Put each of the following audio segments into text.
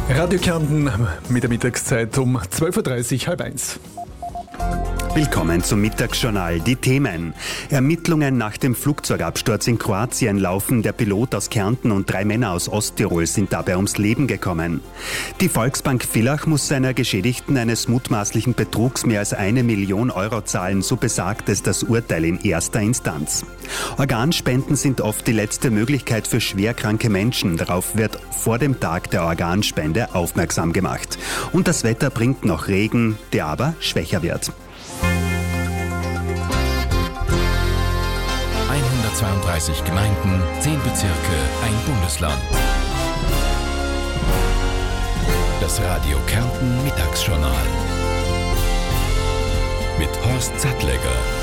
Radio Kärnten mit der Mittagszeit um 12.30 Uhr, halb eins. Willkommen zum Mittagsjournal. Die Themen: Ermittlungen nach dem Flugzeugabsturz in Kroatien laufen. Der Pilot aus Kärnten und 3 Männer aus Osttirol sind dabei ums Leben gekommen. Die Volksbank Villach muss seiner Geschädigten eines mutmaßlichen Betrugs mehr als 1 Million Euro zahlen, so besagt es das Urteil in erster Instanz. Organspenden sind oft die letzte Möglichkeit für schwerkranke Menschen. Darauf wird vor dem Tag der Organspende aufmerksam gemacht. Und das Wetter bringt noch Regen, der aber schwächer wird. 132 Gemeinden, 10 Bezirke, ein Bundesland. Das Radio Kärnten Mittagsjournal mit Horst Sattlegger.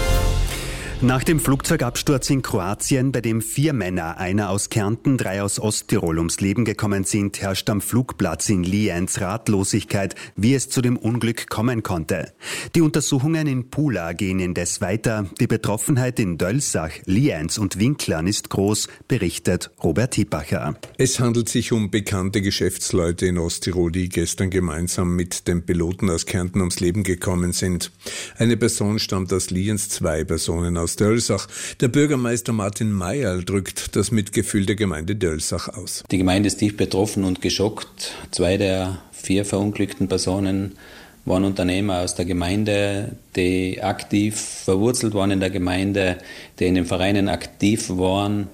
Nach dem Flugzeugabsturz in Kroatien, bei dem 4 Männer, einer aus Kärnten, 3 aus Osttirol ums Leben gekommen sind, herrscht am Flugplatz in Lienz Ratlosigkeit, wie es zu dem Unglück kommen konnte. Die Untersuchungen in Pula gehen indes weiter. Die Betroffenheit in Dölsach, Lienz und Winklern ist groß, berichtet Robert Hippacher. Es handelt sich um bekannte Geschäftsleute in Osttirol, die gestern gemeinsam mit dem Piloten aus Kärnten ums Leben gekommen sind. Eine Person stammt aus Lienz, 2 Personen aus Dölsach. Der Bürgermeister Martin Mayerl drückt das Mitgefühl der Gemeinde Dölsach aus. Die Gemeinde ist tief betroffen und geschockt. 2 der 4 verunglückten Personen waren Unternehmer aus der Gemeinde, die aktiv verwurzelt waren in der Gemeinde, die in den Vereinen aktiv waren.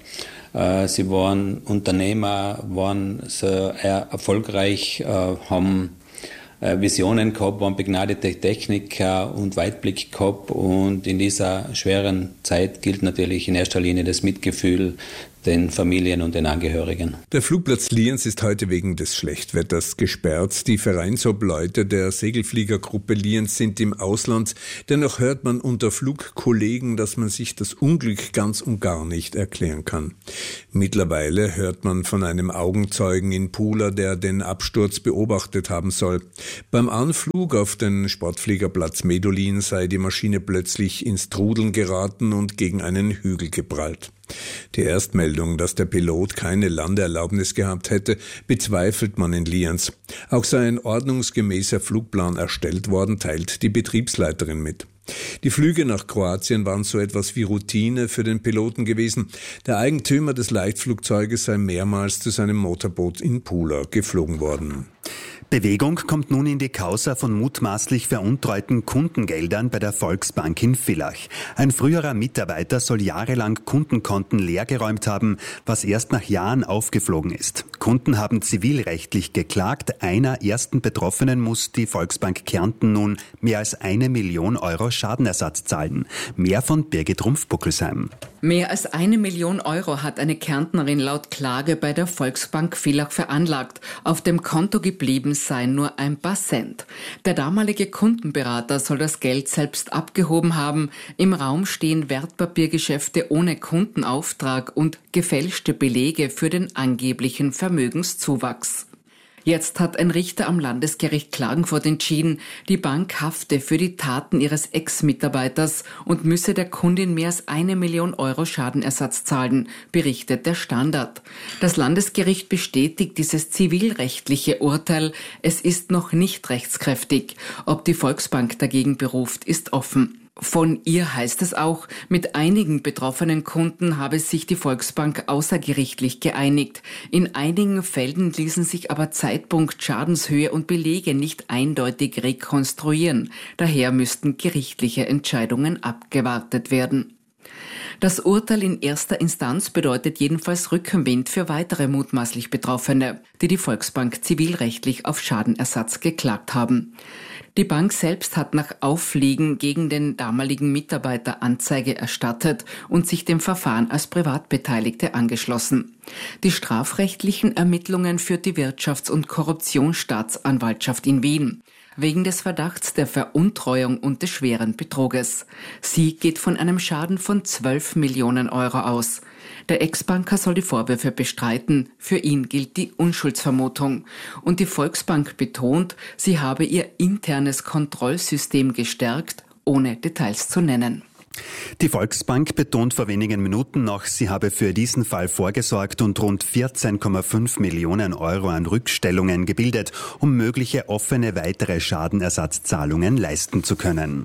Sie waren Unternehmer, waren sehr erfolgreich, haben Visionen gehabt, waren begnadete Techniker und Weitblick gehabt, und in dieser schweren Zeit gilt natürlich in erster Linie das Mitgefühl den Familien und den Angehörigen. Der Flugplatz Lienz ist heute wegen des Schlechtwetters gesperrt. Die Vereinsobleute der Segelfliegergruppe Lienz sind im Ausland. Dennoch hört man unter Flugkollegen, dass man sich das Unglück ganz und gar nicht erklären kann. Mittlerweile hört man von einem Augenzeugen in Pula, der den Absturz beobachtet haben soll. Beim Anflug auf den Sportfliegerplatz Medulin sei die Maschine plötzlich ins Trudeln geraten und gegen einen Hügel geprallt. Die Erstmeldung, dass der Pilot keine Landeerlaubnis gehabt hätte, bezweifelt man in Lienz. Auch sei ein ordnungsgemäßer Flugplan erstellt worden, teilt die Betriebsleiterin mit. Die Flüge nach Kroatien waren so etwas wie Routine für den Piloten gewesen. Der Eigentümer des Leichtflugzeuges sei mehrmals zu seinem Motorboot in Pula geflogen worden. Bewegung kommt nun in die Causa von mutmaßlich veruntreuten Kundengeldern bei der Volksbank in Villach. Ein früherer Mitarbeiter soll jahrelang Kundenkonten leergeräumt haben, was erst nach Jahren aufgeflogen ist. Kunden haben zivilrechtlich geklagt. Einer ersten Betroffenen muss die Volksbank Kärnten nun mehr als 1 Million Euro Schadenersatz zahlen. Mehr von Birgit Rumpf-Buckelsheim. Mehr als 1 Million Euro hat eine Kärntnerin laut Klage bei der Volksbank Villach veranlagt. Auf dem Konto geblieben seien nur ein paar Cent. Der damalige Kundenberater soll das Geld selbst abgehoben haben. Im Raum stehen Wertpapiergeschäfte ohne Kundenauftrag und gefälschte Belege für den angeblichen Vermögenszuwachs. Jetzt hat ein Richter am Landesgericht Klagenfurt entschieden, die Bank hafte für die Taten ihres Ex-Mitarbeiters und müsse der Kundin mehr als 1 Million Euro Schadenersatz zahlen, berichtet der Standard. Das Landesgericht bestätigt dieses zivilrechtliche Urteil. Es ist noch nicht rechtskräftig. Ob die Volksbank dagegen beruft, ist offen. Von ihr heißt es auch, mit einigen betroffenen Kunden habe sich die Volksbank außergerichtlich geeinigt. In einigen Fällen ließen sich aber Zeitpunkt, Schadenshöhe und Belege nicht eindeutig rekonstruieren. Daher müssten gerichtliche Entscheidungen abgewartet werden. Das Urteil in erster Instanz bedeutet jedenfalls Rückenwind für weitere mutmaßlich Betroffene, die die Volksbank zivilrechtlich auf Schadenersatz geklagt haben. Die Bank selbst hat nach Auffliegen gegen den damaligen Mitarbeiter Anzeige erstattet und sich dem Verfahren als Privatbeteiligte angeschlossen. Die strafrechtlichen Ermittlungen führt die Wirtschafts- und Korruptionsstaatsanwaltschaft in Wien wegen des Verdachts der Veruntreuung und des schweren Betruges. Sie geht von einem Schaden von 12 Millionen Euro aus. Der Ex-Banker soll die Vorwürfe bestreiten. Für ihn gilt die Unschuldsvermutung. Und die Volksbank betont, sie habe ihr internes Kontrollsystem gestärkt, ohne Details zu nennen. Die Volksbank betont vor wenigen Minuten noch, sie habe für diesen Fall vorgesorgt und rund 14,5 Millionen Euro an Rückstellungen gebildet, um mögliche offene weitere Schadenersatzzahlungen leisten zu können.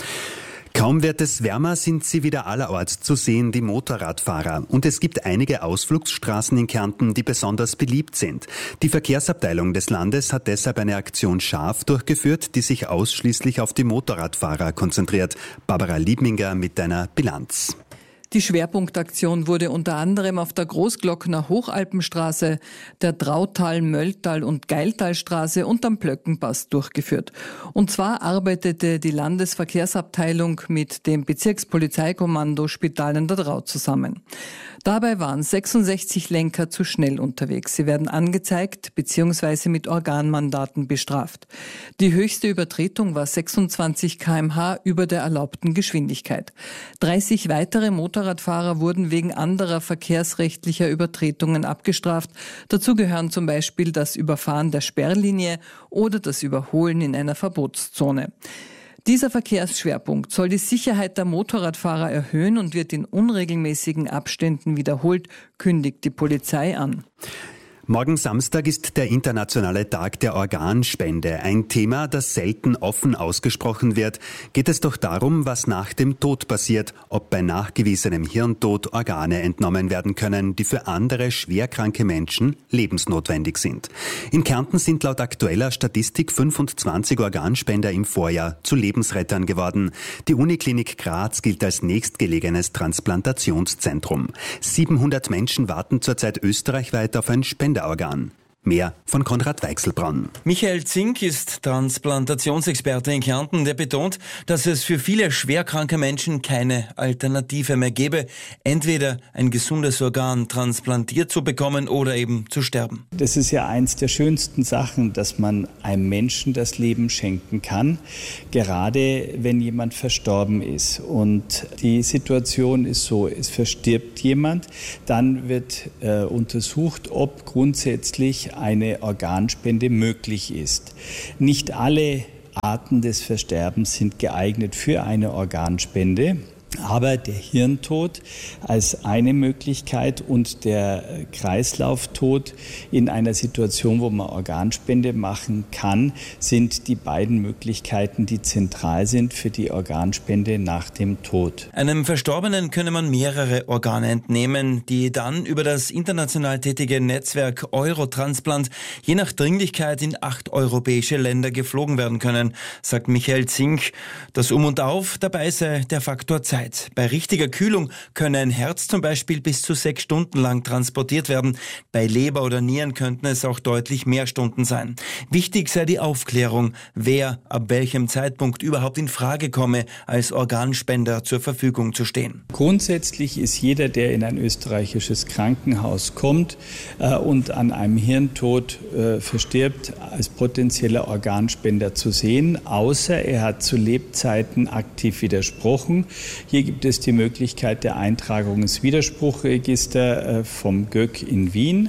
Kaum wird es wärmer, sind sie wieder allerorts zu sehen, die Motorradfahrer. Und es gibt einige Ausflugsstraßen in Kärnten, die besonders beliebt sind. Die Verkehrsabteilung des Landes hat deshalb eine Aktion Scharf durchgeführt, die sich ausschließlich auf die Motorradfahrer konzentriert. Barbara Liebminger mit einer Bilanz. Die Schwerpunktaktion wurde unter anderem auf der Großglockner Hochalpenstraße, der Trautal-, Mölltal- und Geiltalstraße und am Plöckenpass durchgeführt. Und zwar arbeitete die Landesverkehrsabteilung mit dem Bezirkspolizeikommando Spital an der Drau zusammen. Dabei waren 66 Lenker zu schnell unterwegs. Sie werden angezeigt bzw. mit Organmandaten bestraft. Die höchste Übertretung war 26 km/h über der erlaubten Geschwindigkeit. 30 weitere Motorradfahrer wurden wegen anderer verkehrsrechtlicher Übertretungen abgestraft. Dazu gehören zum Beispiel das Überfahren der Sperrlinie oder das Überholen in einer Verbotszone. Dieser Verkehrsschwerpunkt soll die Sicherheit der Motorradfahrer erhöhen und wird in unregelmäßigen Abständen wiederholt, kündigt die Polizei an. Morgen Samstag ist der internationale Tag der Organspende. Ein Thema, das selten offen ausgesprochen wird. Geht es doch darum, was nach dem Tod passiert, ob bei nachgewiesenem Hirntod Organe entnommen werden können, die für andere schwerkranke Menschen lebensnotwendig sind. In Kärnten sind laut aktueller Statistik 25 Organspender im Vorjahr zu Lebensrettern geworden. Die Uniklinik Graz gilt als nächstgelegenes Transplantationszentrum. 700 Menschen warten zurzeit österreichweit auf ein Spenderorgan. Mehr von Konrad Weichselbraun. Michael Zink ist Transplantationsexperte in Kärnten. Der betont, dass es für viele schwerkranke Menschen keine Alternative mehr gäbe, entweder ein gesundes Organ transplantiert zu bekommen oder eben zu sterben. Das ist ja eins der schönsten Sachen, dass man einem Menschen das Leben schenken kann, gerade wenn jemand verstorben ist. Und die Situation ist so, es verstirbt jemand, dann wird untersucht, ob grundsätzlich eine Organspende möglich ist. Nicht alle Arten des Versterbens sind geeignet für eine Organspende. Aber der Hirntod als eine Möglichkeit und der Kreislauftod in einer Situation, wo man Organspende machen kann, sind die beiden Möglichkeiten, die zentral sind für die Organspende nach dem Tod. Einem Verstorbenen könne man mehrere Organe entnehmen, die dann über das international tätige Netzwerk Eurotransplant je nach Dringlichkeit in 8 europäische Länder geflogen werden können, sagt Michael Zink. Das Um und Auf, dabei sei der Faktor Zeit. Bei richtiger Kühlung könne ein Herz zum Beispiel bis zu 6 Stunden lang transportiert werden. Bei Leber oder Nieren könnten es auch deutlich mehr Stunden sein. Wichtig sei die Aufklärung, wer ab welchem Zeitpunkt überhaupt in Frage komme, als Organspender zur Verfügung zu stehen. Grundsätzlich ist jeder, der in ein österreichisches Krankenhaus kommt und an einem Hirntod verstirbt, als potenzieller Organspender zu sehen, außer er hat zu Lebzeiten aktiv widersprochen. Hier gibt es die Möglichkeit der Eintragung ins Widerspruchregister vom GÖK in Wien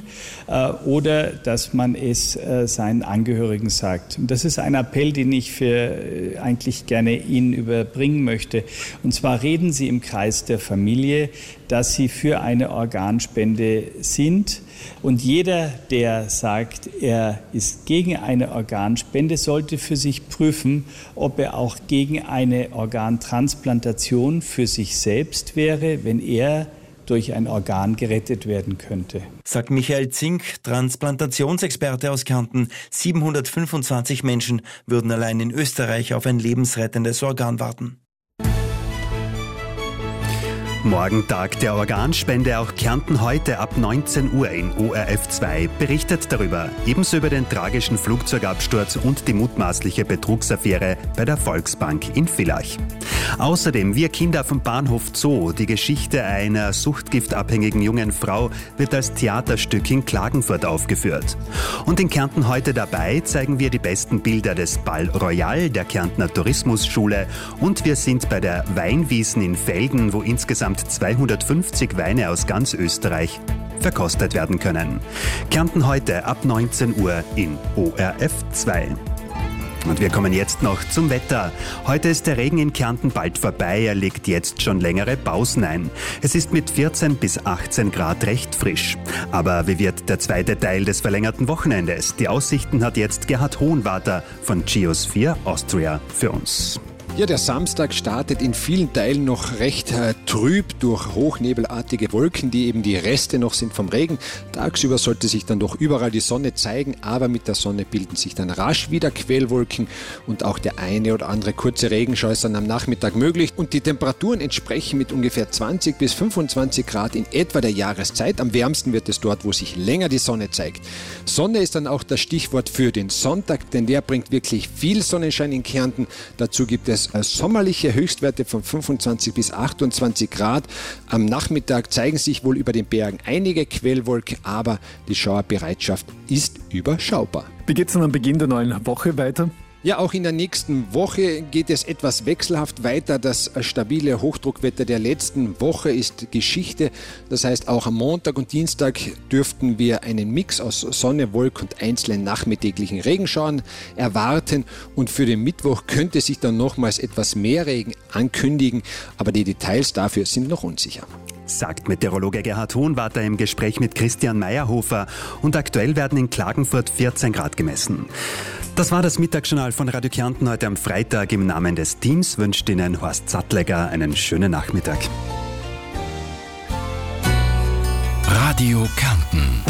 oder dass man es seinen Angehörigen sagt. Und das ist ein Appell, den ich eigentlich gerne Ihnen überbringen möchte. Und zwar reden Sie im Kreis der Familie, dass Sie für eine Organspende sind. Und jeder, der sagt, er ist gegen eine Organspende, sollte für sich prüfen, ob er auch gegen eine Organtransplantation für sich selbst wäre, wenn er durch ein Organ gerettet werden könnte. Sagt Michael Zink, Transplantationsexperte aus Kärnten. 725 Menschen würden allein in Österreich auf ein lebensrettendes Organ warten. Morgen Tag der Organspende, auch Kärnten heute ab 19 Uhr in ORF 2 berichtet darüber. Ebenso über den tragischen Flugzeugabsturz und die mutmaßliche Betrugsaffäre bei der Volksbank in Villach. Außerdem Wir Kinder vom Bahnhof Zoo. Die Geschichte einer suchtgiftabhängigen jungen Frau wird als Theaterstück in Klagenfurt aufgeführt. Und in Kärnten heute dabei zeigen wir die besten Bilder des Bal Royal der Kärntner Tourismusschule und wir sind bei der Weinwiesen in Velden, wo insgesamt 250 Weine aus ganz Österreich verkostet werden können. Kärnten heute ab 19 Uhr in ORF 2. Und wir kommen jetzt noch zum Wetter. Heute ist der Regen in Kärnten bald vorbei. Er legt jetzt schon längere Pausen ein. Es ist mit 14 bis 18 Grad recht frisch. Aber wie wird der zweite Teil des verlängerten Wochenendes? Die Aussichten hat jetzt Gerhard Hohenwarter von Geosphere Austria für uns. Ja, der Samstag startet in vielen Teilen noch recht trüb durch hochnebelartige Wolken, die eben die Reste noch sind vom Regen. Tagsüber sollte sich dann doch überall die Sonne zeigen, aber mit der Sonne bilden sich dann rasch wieder Quellwolken und auch der eine oder andere kurze Regenschauer ist dann am Nachmittag möglich. Und die Temperaturen entsprechen mit ungefähr 20 bis 25 Grad in etwa der Jahreszeit. Am wärmsten wird es dort, wo sich länger die Sonne zeigt. Sonne ist dann auch das Stichwort für den Sonntag, denn der bringt wirklich viel Sonnenschein in Kärnten. Dazu gibt es sommerliche Höchstwerte von 25 bis 28 Grad. Am Nachmittag zeigen sich wohl über den Bergen einige Quellwolken, aber die Schauerbereitschaft ist überschaubar. Wie geht es dann am Beginn der neuen Woche weiter? Ja, auch in der nächsten Woche geht es etwas wechselhaft weiter. Das stabile Hochdruckwetter der letzten Woche ist Geschichte. Das heißt, auch am Montag und Dienstag dürften wir einen Mix aus Sonne, Wolken und einzelnen nachmittäglichen Regenschauern erwarten. Und für den Mittwoch könnte sich dann nochmals etwas mehr Regen ankündigen, aber die Details dafür sind noch unsicher. Sagt Meteorologe Gerhard Hohenwarter im Gespräch mit Christian Meyerhofer. Und aktuell werden in Klagenfurt 14 Grad gemessen. Das war das Mittagsjournal von Radio Kärnten heute am Freitag. Im Namen des Teams wünscht Ihnen Horst Sattlegger einen schönen Nachmittag. Radio Kärnten.